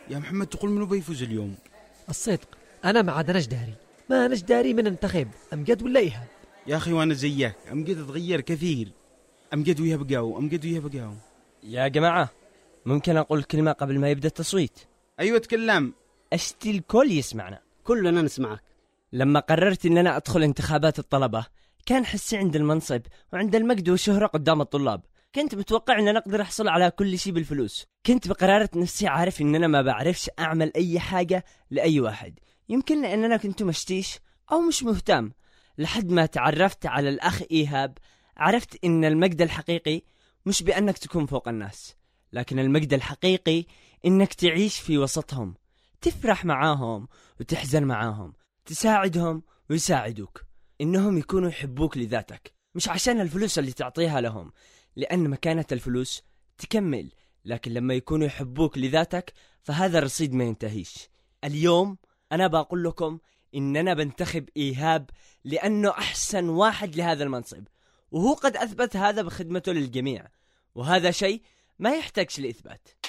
يا محمد تقول منو بيفوز اليوم؟ الصدق أنا ما عاد داري، ما داري من انتخب أمجد ولا إيهاب. يا أخي وأنا زيك، أمجد تغير كثير، أمجد ويبقاو. يا جماعة ممكن أقول كلمة قبل ما يبدأ التصويت؟ أيوة تكلم. أشتي الكل يسمعنا. كلنا نسمعك. لما قررت إن أنا أدخل انتخابات الطلبة كان حسي عند المنصب وعند المجد والشهرة قدام الطلاب. كنت متوقع إن أنا أقدر أحصل على كل شيء بالفلوس. كنت بقرارة نفسي عارف إن أنا ما بعرفش أعمل أي حاجة لأي واحد، يمكن لأن أنا كنت مشتيش أو مش مهتم. لحد ما تعرفت على الأخ إيهاب عرفت إن المجد الحقيقي مش بأنك تكون فوق الناس، لكن المجد الحقيقي إنك تعيش في وسطهم، تفرح معاهم وتحزن معاهم، تساعدهم ويساعدوك، إنهم يكونوا يحبوك لذاتك مش عشان الفلوس اللي تعطيها لهم، لأن مكانة الفلوس تكمل، لكن لما يكونوا يحبوك لذاتك فهذا الرصيد ما ينتهيش. اليوم أنا بقول لكم إن أنا بنتخب إيهاب لأنه أحسن واحد لهذا المنصب، وهو قد أثبت هذا بخدمته للجميع، وهذا شيء ما يحتاجش لإثبات.